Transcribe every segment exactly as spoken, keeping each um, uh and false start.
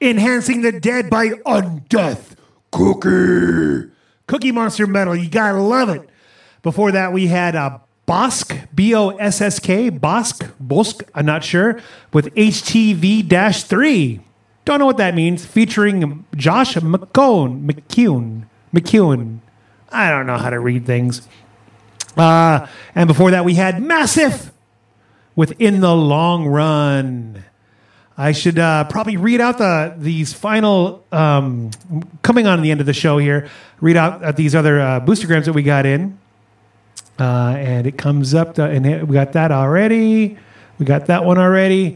Enhancing the Dead by Undeath Cookie. Cookie Monster metal. You gotta love it. Before that, we had uh, Bosk, B O S S K, Bosk, Bosk, I'm not sure, with H T V three. Don't know what that means. Featuring Josh McCone, McCune, McCune. I don't know how to read things. Uh, and before that, we had Massive with In the Long Run. I should uh, probably read out the these final, um, coming on the end of the show here, read out uh, these other uh, boostergrams that we got in. Uh, and it comes up, to, and we got that already. We got that one already.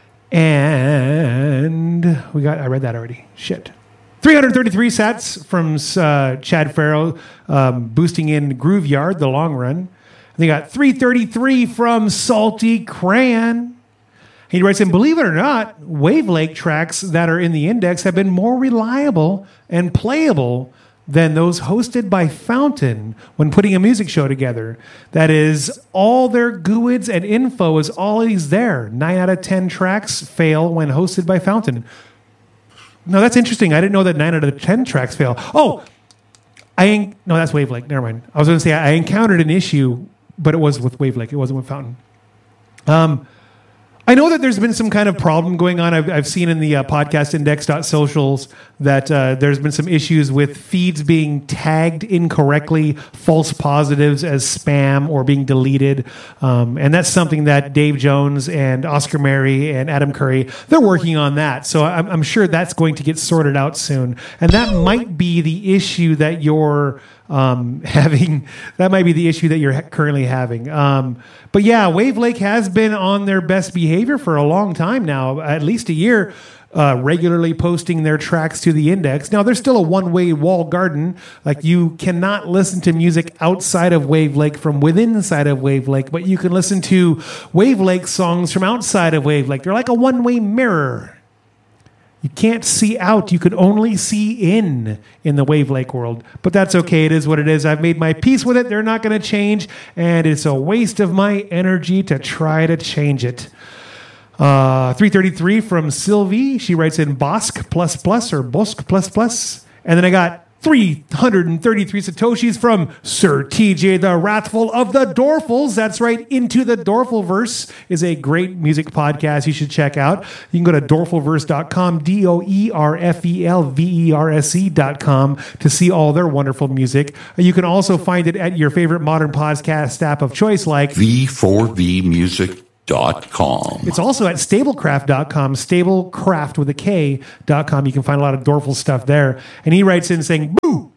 And we got, I read that already. Shit. three hundred thirty-three sats from uh, Chad Farrow, um, boosting in Grooveyard, The Long Run. They got three thirty-three from Salty Crayon. He writes in, believe it or not, Wavelake tracks that are in the index have been more reliable and playable than those hosted by Fountain when putting a music show together. That is, all their G U I Ds and info is always there. Nine out of ten tracks fail when hosted by Fountain. No, that's interesting. I didn't know that nine out of ten tracks fail. Oh, I no, that's Wavelake. Never mind. I was going to say I encountered an issue, but it was with Wavelake. It wasn't with Fountain. Um, I know that there's been some kind of problem going on. I've, I've seen in the uh, podcast index dot socials that uh, there's been some issues with feeds being tagged incorrectly, false positives as spam or being deleted. Um, and that's something that Dave Jones and Oscar Mary and Adam Curry, they're working on that. So I'm, I'm sure that's going to get sorted out soon. And that might be the issue that you're um, having. That might be the issue that you're ha- currently having. Um, but yeah, Wavelake has been on their best behavior for a long time now, at least a year. Uh, regularly posting their tracks to the index. Now, there's still a one-way wall garden. Like, you cannot listen to music outside of Wavelake from within inside of Wavelake, but you can listen to Wavelake songs from outside of Wavelake. They're like a one-way mirror. You can't see out. You can only see in in the Wavelake world. But that's okay. It is what it is. I've made my peace with it. They're not going to change, and it's a waste of my energy to try to change it. Uh, three thirty-three from Sylvie. She writes in Bosk plus plus or Bosk plus plus. And then I got three hundred thirty-three Satoshis from Sir T J the Wrathful of the Dorfles. That's right. Into the Dorfleverse is a great music podcast you should check out. You can go to dorfleverse dot com, D O E R F E L V E R S E dot com to see all their wonderful music. You can also find it at your favorite modern podcast app of choice like V four V Music. Dot com. It's also at stablecraft dot com, stablecraft with a K dot com. You can find a lot of Dorful stuff there. And he writes in saying, boo!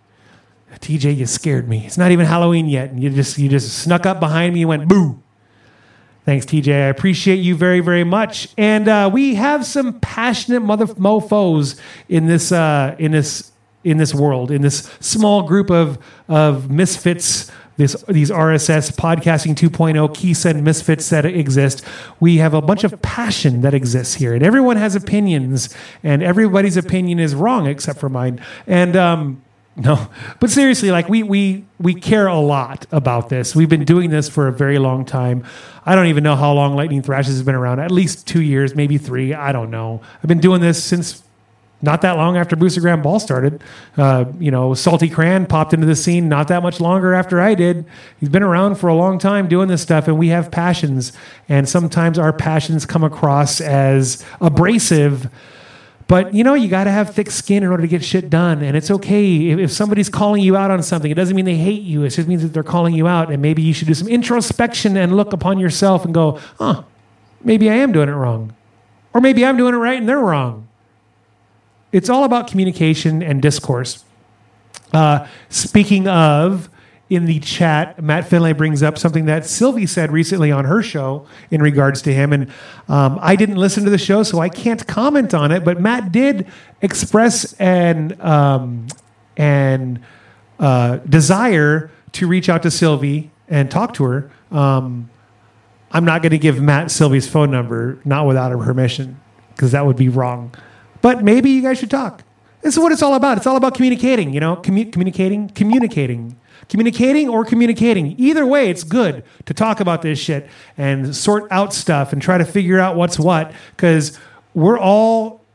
T J, you scared me. It's not even Halloween yet. And you just you just snuck up behind me and went, boo! Thanks, T J. I appreciate you very, very much. And uh, we have some passionate mother mofos in this uh, in this in this world, in this small group of of misfits. This, these R S S podcasting two point oh key send misfits that exist. We have a bunch of passion that exists here, and everyone has opinions, and everybody's opinion is wrong except for mine. And um, no, but seriously, like we we we care a lot about this. We've been doing this for a very long time. I don't even know how long Lightning Thrashes has been around. At least two years, maybe three. I don't know. I've been doing this since. Not that long after Boostergram Ball started. Uh, you know, Salty Cran popped into the scene not that much longer after I did. He's been around for a long time doing this stuff, and we have passions. And sometimes our passions come across as abrasive. But, you know, you got to have thick skin in order to get shit done. And it's okay. If, if somebody's calling you out on something, it doesn't mean they hate you. It just means that they're calling you out. And maybe you should do some introspection and look upon yourself and go, huh, maybe I am doing it wrong. Or maybe I'm doing it right and they're wrong. It's all about communication and discourse. Uh, speaking of, in the chat, Matt Finlay brings up something that Sylvie said recently on her show in regards to him. And um, I didn't listen to the show, so I can't comment on it. But Matt did express an, um, an uh, desire to reach out to Sylvie and talk to her. Um, I'm not going to give Matt Sylvie's phone number, not without her permission, because that would be wrong. But maybe you guys should talk. This is what it's all about. It's all about communicating, you know, Commu- communicating, communicating, communicating or communicating. Either way, it's good to talk about this shit and sort out stuff and try to figure out what's what, because we're all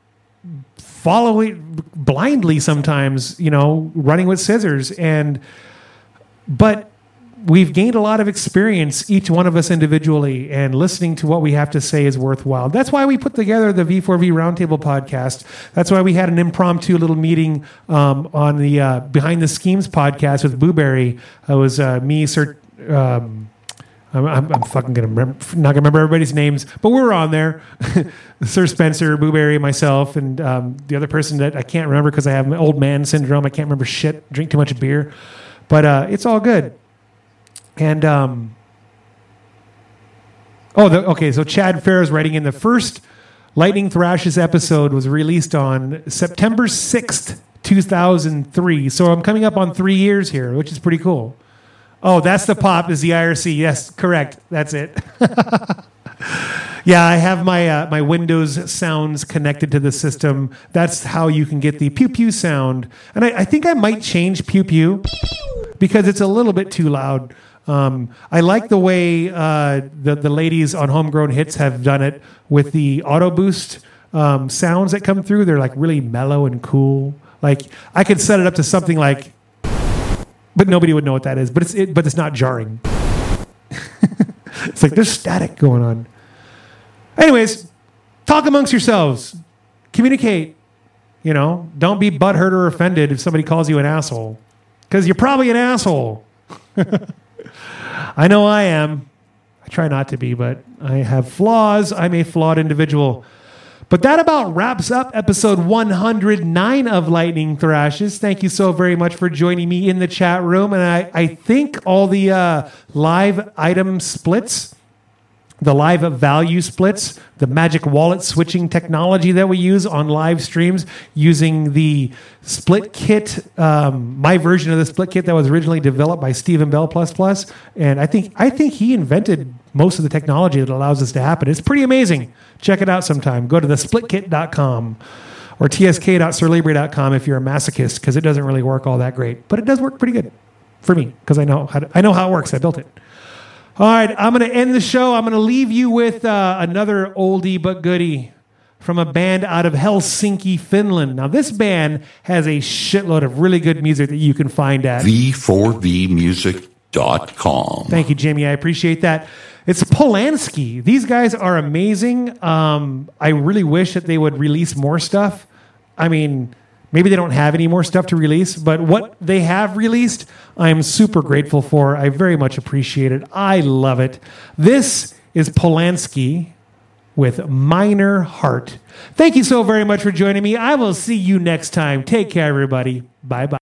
following blindly sometimes, you know, running with scissors. And, but we've gained a lot of experience, each one of us individually, and listening to what we have to say is worthwhile. That's why we put together the V four V Roundtable podcast. That's why we had an impromptu little meeting um, on the uh, Behind the Schemes podcast with Booberry. It was uh, me, Sir... Um, I'm, I'm, I'm fucking gonna remember, not gonna remember everybody's names, but we were on there. Sir Spencer, Booberry, myself, and um, the other person that I can't remember because I have old man syndrome. I can't remember shit. Drink too much beer, but uh, it's all good. And um, oh, the, okay. So Chad Fair is writing in the first Lightning Thrashes episode was released on September sixth, two thousand three. So I'm coming up on three years here, which is pretty cool. Oh, that's the pop is the I R C. Yes, correct. That's it. Yeah, I have my uh, my Windows sounds connected to the system. That's how you can get the pew pew sound. And I, I think I might change pew pew because it's a little bit too loud. Um, I like the way uh, the the ladies on Homegrown Hits have done it with the auto boost um, sounds that come through. They're like really mellow and cool. Like I could set it up to something like. But nobody would know what that is. But it's it, but it's not jarring. It's like there's static going on. Anyways, talk amongst yourselves. Communicate. You know, don't be butthurt or offended if somebody calls you an asshole. Because you're probably an asshole. I know I am. I try not to be, but I have flaws. I'm a flawed individual. But that about wraps up episode one hundred nine of Lightning Thrashes. Thank you so very much for joining me in the chat room. And I, I think all the uh, live item splits, the live value splits, the magic wallet switching technology that we use on live streams using the split kit, um, my version of the split kit that was originally developed by Stephen Bell plus plus. And I think I think he invented most of the technology that allows this to happen. It's pretty amazing. Check it out sometime. Go to the split kit dot com or t s k dot sir libre dot com if you're a masochist, because it doesn't really work all that great. But it does work pretty good for me because I know how to, I know how it works. I built it. All right, I'm going to end the show. I'm going to leave you with uh, another oldie but goodie from a band out of Helsinki, Finland. Now, this band has a shitload of really good music that you can find at v four v music dot com. Thank you, Jimmy. I appreciate that. It's Polanski. These guys are amazing. Um, I really wish that they would release more stuff. I mean, maybe they don't have any more stuff to release, but what they have released, I am super grateful for. I very much appreciate it. I love it. This is Polanski with Minor Heart. Thank you so very much for joining me. I will see you next time. Take care, everybody. Bye-bye.